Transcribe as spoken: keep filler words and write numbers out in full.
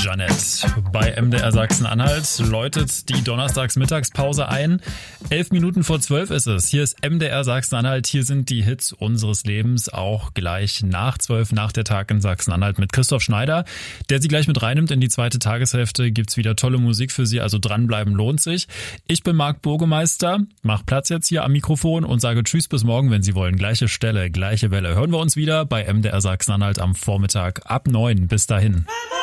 Jeanette. Bei M D R Sachsen-Anhalt läutet die Donnerstags-Mittagspause ein. Elf Minuten vor zwölf ist es. Hier ist M D R Sachsen-Anhalt. Hier sind die Hits unseres Lebens. Auch gleich nach zwölf, nach der Tag in Sachsen-Anhalt mit Christoph Schneider, der Sie gleich mit reinnimmt in die zweite Tageshälfte. Gibt's wieder tolle Musik für Sie, also dranbleiben lohnt sich. Ich bin Marc Burgemeister, mach Platz jetzt hier am Mikrofon und sage Tschüss bis morgen, wenn Sie wollen. Gleiche Stelle, gleiche Welle. Hören wir uns wieder bei M D R Sachsen-Anhalt am Vormittag ab neun. Bis dahin.